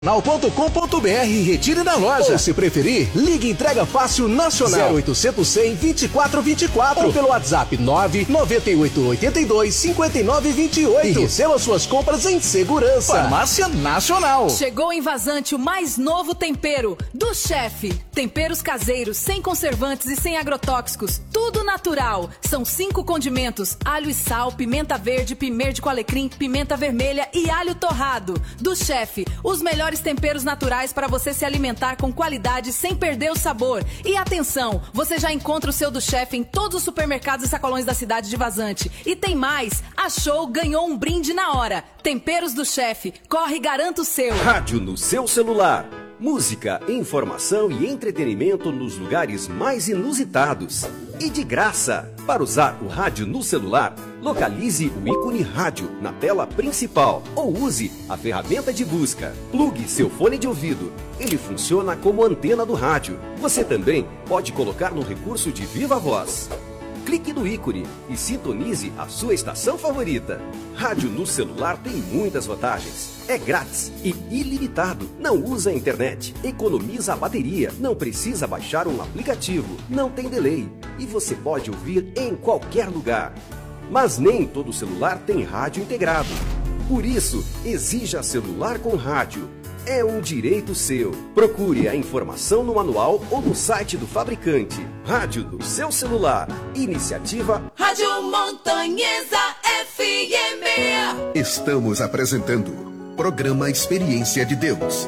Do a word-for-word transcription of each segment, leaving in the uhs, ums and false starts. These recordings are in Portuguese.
ponto com ponto br e retire na loja. Ou, se preferir, ligue Entrega Fácil Nacional zero oitocentos, cem, vinte e quatro vinte e quatro ou pelo WhatsApp nove nove oito oito dois, cinco nove dois oito e receba suas compras em segurança. Farmácia Nacional. Chegou em Vazante o mais novo tempero do Chefe. Temperos caseiros, sem conservantes e sem agrotóxicos. Tudo natural. São cinco condimentos: alho e sal, pimenta verde, pimenta com alecrim, pimenta vermelha e alho torrado. Do Chefe, os melhores temperos naturais para você se alimentar com qualidade sem perder o sabor. E atenção, você já encontra o seu do Chefe em todos os supermercados e sacolões da cidade de Vazante. E tem mais, achou, ganhou um brinde na hora. Temperos do Chefe, corre e garanta o seu. Rádio no seu celular. Música, informação e entretenimento nos lugares mais inusitados. E de graça. Para usar o rádio no celular, localize o ícone rádio na tela principal ou use a ferramenta de busca. Plugue seu fone de ouvido. Ele funciona como antena do rádio. Você também pode colocar no recurso de viva voz. Clique no ícone e sintonize a sua estação favorita. Rádio no celular tem muitas vantagens. É grátis e ilimitado. Não usa a internet. Economiza a bateria. Não precisa baixar um aplicativo. Não tem delay. E você pode ouvir em qualquer lugar. Mas nem todo celular tem rádio integrado. Por isso, exija celular com rádio. É um direito seu. Procure a informação no manual ou no site do fabricante. Rádio do seu celular. Iniciativa Rádio Montanhesa F M. Estamos apresentando Programa Experiência de Deus.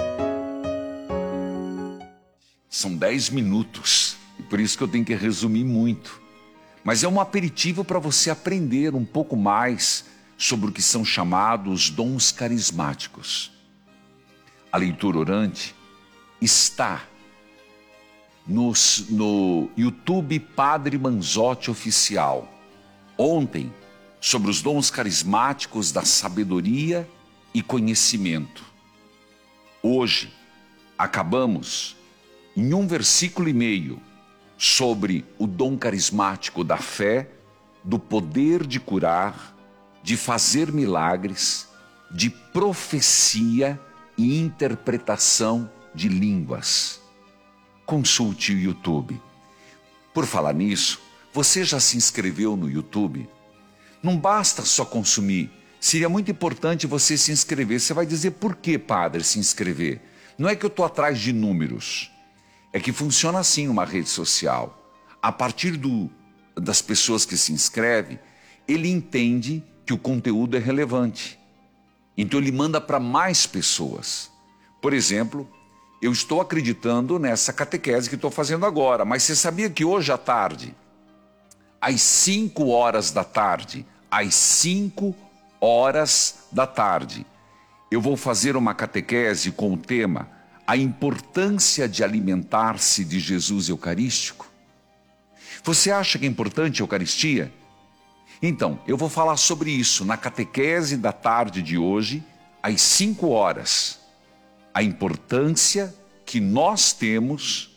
São dez minutos, e por isso que eu tenho que resumir muito. Mas é um aperitivo para você aprender um pouco mais sobre o que são chamados dons carismáticos. A leitura orante está nos, no YouTube Padre Manzotti Oficial. Ontem, sobre os dons carismáticos da sabedoria e conhecimento. Hoje, acabamos em um versículo e meio sobre o dom carismático da fé, do poder de curar, de fazer milagres, de profecia e interpretação de línguas. Consulte o YouTube. Por falar nisso, você já se inscreveu no YouTube? Não basta só consumir. Seria muito importante você se inscrever. Você vai dizer, por que, padre, se inscrever? Não é que eu estou atrás de números. É que funciona assim uma rede social. A partir do, das pessoas que se inscrevem, ele entende que o conteúdo é relevante. Então ele manda para mais pessoas. Por exemplo, eu estou acreditando nessa catequese que estou fazendo agora, mas você sabia que hoje à tarde, às cinco horas da tarde, às cinco horas da tarde, eu vou fazer uma catequese com o tema A Importância de Alimentar-se de Jesus Eucarístico? Você acha que é importante a Eucaristia? Então, eu vou falar sobre isso na catequese da tarde de hoje, às cinco horas. A importância que nós temos,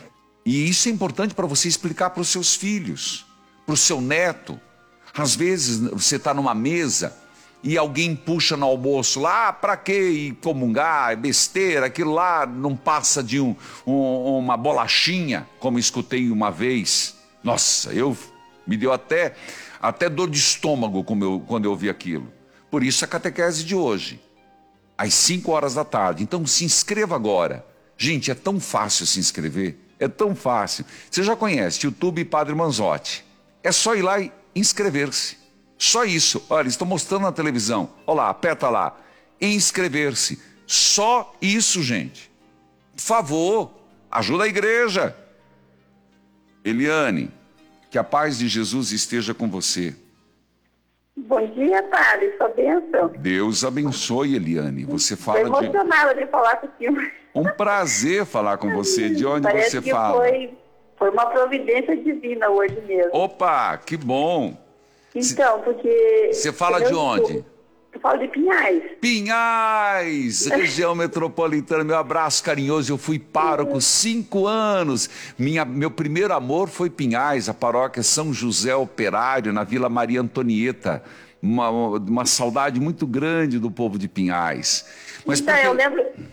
e isso é importante para você explicar para os seus filhos, para o seu neto. Às vezes você está numa mesa e alguém puxa no almoço lá, ah, para que comungar, é besteira, aquilo lá não passa de um, um, uma bolachinha, como escutei uma vez. Nossa, eu me deu até... Até dor de estômago eu, quando eu ouvi aquilo. Por isso a catequese de hoje, às cinco horas da tarde. Então se inscreva agora. Gente, é tão fácil se inscrever. É tão fácil. Você já conhece YouTube Padre Manzotti. É só ir lá e inscrever-se. Só isso. Olha, estou mostrando na televisão. Olha lá, aperta lá. Inscrever-se. Só isso, gente. Por favor, ajuda a igreja. Eliane, que a paz de Jesus esteja com você. Bom dia, padre. Sua bênção. Deus abençoe, Eliane. Você fala Estou emocionada de... de falar com o senhor. Um prazer falar com você. De onde Parece você que fala? Foi, foi uma providência divina hoje mesmo. Opa, que bom. Então, porque... Você fala de onde? Eu falo de Pinhais. Pinhais, região metropolitana. Meu abraço carinhoso. Eu fui pároco cinco anos. Minha, meu primeiro amor foi Pinhais, a paróquia São José Operário, na Vila Maria Antonieta. Uma, uma saudade muito grande do povo de Pinhais. Mas então, porque... eu lembro,